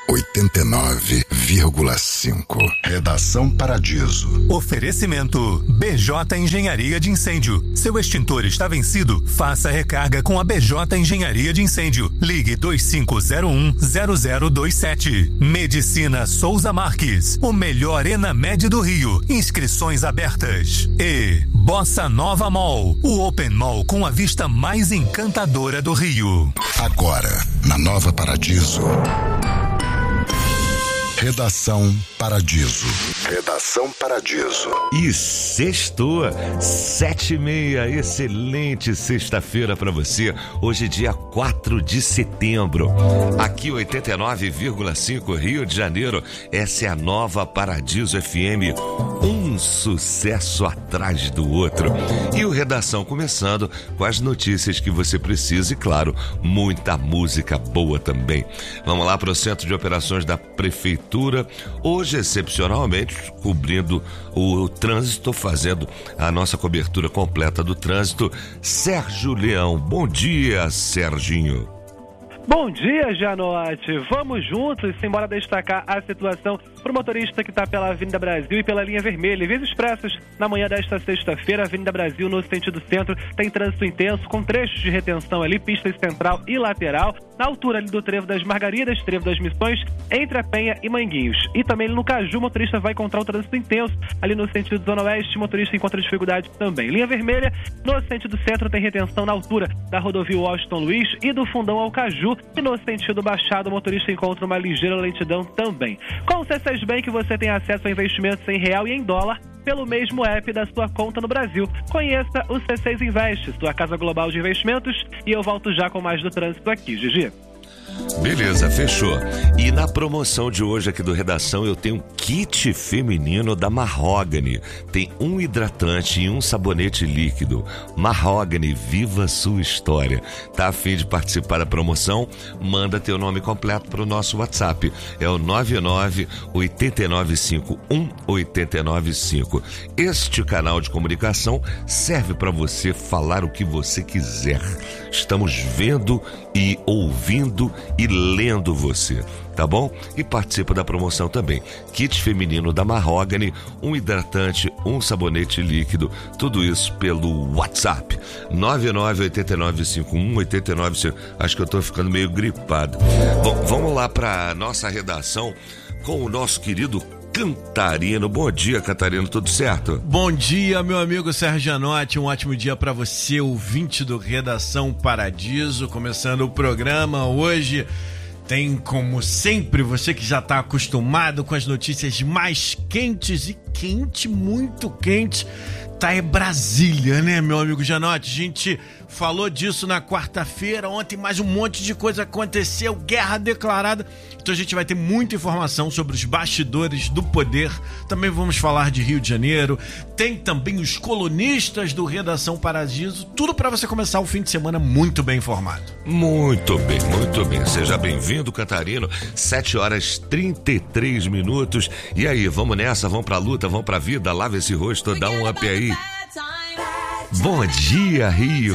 89,5. Redação Paradiso. Oferecimento BJ Engenharia de Incêndio. Seu extintor está vencido? Faça recarga com a BJ Engenharia de Incêndio. Ligue 2501-0027. Medicina Souza Marques. O melhor Enamed do Rio. Inscrições abertas. E Bossa Nova Mall. O Open Mall com a vista mais encantadora do Rio. Agora, na Nova Paradiso. Redação Paradiso. Redação Paradiso. E sextou, 7h30, excelente sexta-feira para você. Hoje dia 4 de setembro. Aqui 89,5 Rio de Janeiro. Essa é a Nova Paradiso FM. Um sucesso atrás do outro. E o Redação começando com as notícias que você precisa e, claro, muita música boa também. Vamos lá para o Centro de Operações da Prefeitura. Hoje, excepcionalmente, cobrindo o trânsito, fazendo a nossa cobertura completa do trânsito, Sérgio Leão. Bom dia, Serginho. Bom dia, Janote. Vamos juntos, embora destacar a situação para o motorista que está pela Avenida Brasil e pela linha vermelha. Vias expressas, na manhã desta sexta-feira, Avenida Brasil no sentido centro, tem trânsito intenso, com trechos de retenção ali, pistas central e lateral, na altura ali do Trevo das Margaridas, Trevo das Missões, entre a Penha e Manguinhos. E também no Caju, o motorista vai encontrar o trânsito intenso, ali no sentido Zona Oeste, o motorista encontra dificuldade também. Linha vermelha, no sentido centro, tem retenção na altura da rodovia Washington Luiz e do Fundão ao Caju, e no sentido Baixado, o motorista encontra uma ligeira lentidão também. Com o C6 Bank, você tem acesso a investimentos em real e em dólar pelo mesmo app da sua conta no Brasil. Conheça o C6 Invest, sua casa global de investimentos, e eu volto já com mais do trânsito aqui, Gigi. Beleza, fechou. E na promoção de hoje aqui do Redação eu tenho um kit feminino da Mahogany. Tem um hidratante e um sabonete líquido. Mahogany, viva sua história. Tá a fim de participar da promoção? Manda teu nome completo para o nosso WhatsApp. É o 99-895-1895. Este canal de comunicação serve para você falar o que você quiser. Estamos vendo e ouvindo e lendo você, tá bom? E participa da promoção também. Kit feminino da Mahogany, um hidratante, um sabonete líquido, tudo isso pelo WhatsApp 99-8951-895. Acho que eu tô ficando meio gripado. Bom, vamos lá para nossa redação com o nosso querido Cantarino. Bom dia, Catarino, tudo certo? Bom dia, meu amigo Sérgio Janote, um ótimo dia para você, ouvinte do Redação Paradiso, começando o programa. Hoje tem, como sempre, você que já está acostumado com as notícias mais quentes, e quente, muito quente, tá é Brasília, né, meu amigo Janote? A gente falou disso na quarta-feira, ontem mais um monte de coisa aconteceu, guerra declarada. Então a gente vai ter muita informação sobre os bastidores do poder. Também vamos falar de Rio de Janeiro. Tem também os colunistas do Redação Paradiso. Tudo para você começar o fim de semana muito bem informado. Muito bem, muito bem. Seja bem-vindo, Catarino. 7h33. E aí, vamos nessa, vamos pra luta, vamos pra vida. Lava esse rosto, dá um up aí. Bom dia, Rio.